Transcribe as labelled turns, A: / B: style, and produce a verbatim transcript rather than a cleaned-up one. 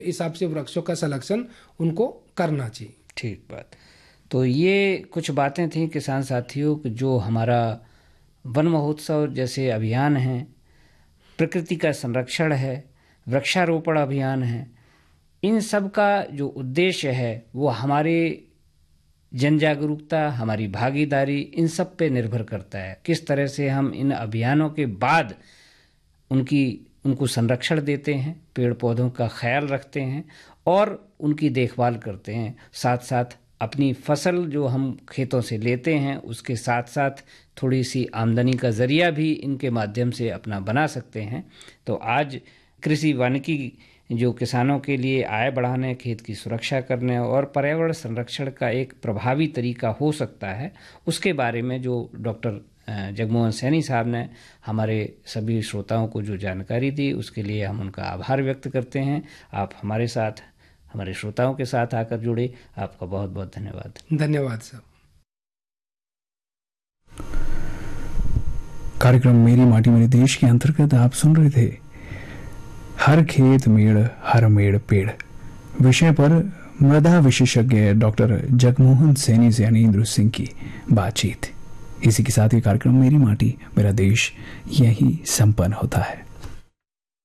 A: हिसाब से वृक्षों का सिलेक्शन उनको करना चाहिए।
B: ठीक बात। तो ये कुछ बातें थी किसान साथियों जो हमारा वन महोत्सव जैसे अभियान हैं, प्रकृति का संरक्षण है, वृक्षारोपण अभियान है, इन सब का जो उद्देश्य है वो हमारे जन जागरूकता, हमारी भागीदारी, इन सब पे निर्भर करता है। किस तरह से हम इन अभियानों के बाद उनकी उनको संरक्षण देते हैं, पेड़ पौधों का ख्याल रखते हैं और उनकी देखभाल करते हैं। साथ साथ अपनी फसल जो हम खेतों से लेते हैं उसके साथ साथ थोड़ी सी आमदनी का ज़रिया भी इनके माध्यम से अपना बना सकते हैं। तो आज कृषि वानिकी जो किसानों के लिए आय बढ़ाने, खेत की सुरक्षा करने और पर्यावरण संरक्षण का एक प्रभावी तरीका हो सकता है, उसके बारे में जो डॉक्टर जगमोहन सैनी साहब ने हमारे सभी श्रोताओं को जो जानकारी दी, उसके लिए हम उनका आभार व्यक्त करते हैं। आप हमारे साथ, हमारे श्रोताओं के साथ आकर जुड़े, आपका बहुत बहुत धन्यवाद।
A: धन्यवाद साहब।
C: कार्यक्रम मेरी माटी मेरे देश के अंतर्गत आप सुन रहे थे हर खेत मेड़ हर मेड़ पेड़ विषय पर मृदा विशेषज्ञ डॉक्टर जगमोहन सैनी से अनिंद्र सिंह की बातचीत। इसी के साथ ये कार्यक्रम मेरी माटी मेरा देश यही संपन्न होता है।